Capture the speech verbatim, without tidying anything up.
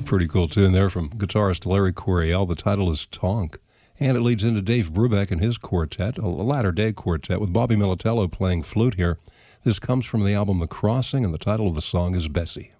Pretty cool tune there from guitarist Larry Coryell. The title is Tonk. And it leads into Dave Brubeck and his quartet, a latter-day quartet, with Bobby Militello playing flute here. This comes from the album The Crossing, and the title of the song is Bessie.